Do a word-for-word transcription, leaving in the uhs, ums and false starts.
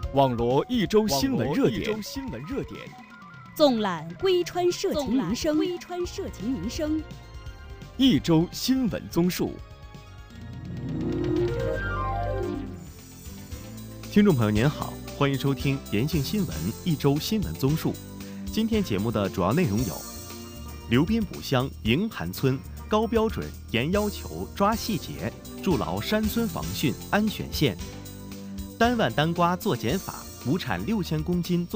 网罗一周新闻热点， 纵览归川社情民生，归川社情民生， 一周新闻综述。 听众朋友您好，欢迎收听延庆新闻一周新闻综述。今天节目的主要内容有：刘滨卜乡营盘村高标准严要求抓细节，筑牢山村防汛安全线；单万单瓜做减法，亩产六千公斤做